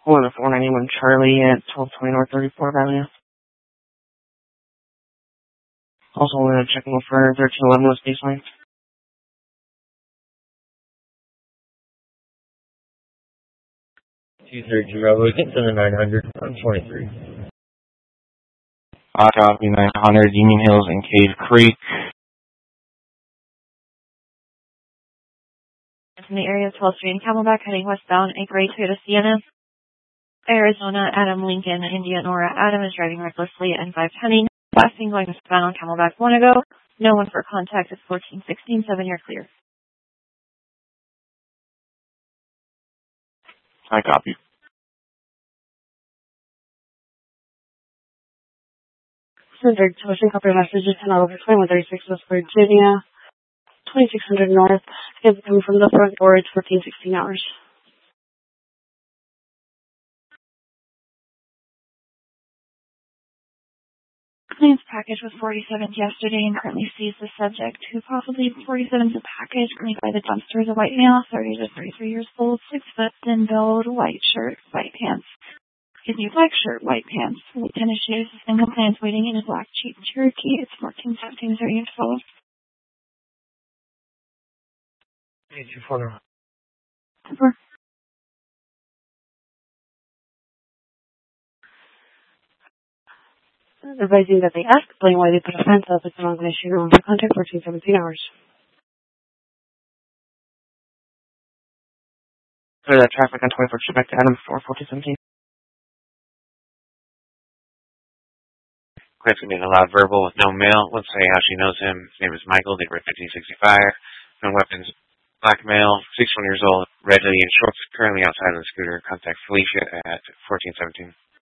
Pulling a 491 Charlie at 1220 North 34th Avenue. Also, we're checking for 1311 West Baseline. 230 Bravo, get to the 900 on 23. Copy 900 Union Hills and Cave Creek. In the area of 12th Street and Camelback, heading westbound, a gray Toyota Sienna. Arizona, Adam Lincoln, India Nora. Adam is driving recklessly at 510. Last thing going westbound on Camelback 1 ago. No one for contact at 1416, 7 you're clear. I copy. Center, Tuition Copy Messages, 10 over 2136 West Virginia, 2600 North. It's coming from the front door. It's 1416 hours. Claims package was 47th yesterday and currently sees the subject who possibly 47th the package currently by the dumpster is a white male, 30 to 33 years old, 6 foot, thin build, white shirt, white pants. Black shirt, white pants, white tennis shoes, single pants waiting in a black Jeep Cherokee. It's 1417, is there any follow? 8240. Over. Advising that they ask explain why they put a fence up. It's an ongoing issue. On contact 1417 hours. Clear that traffic on 24th Street back to Adams for 1417. Clint's going to be a loud verbal with no mail. Let's say how she knows him. His name is Michael, date of birth 1565. No weapons. Black male, 61 years old, red hoodie and shorts, currently outside of the scooter. Contact Felicia at 1417.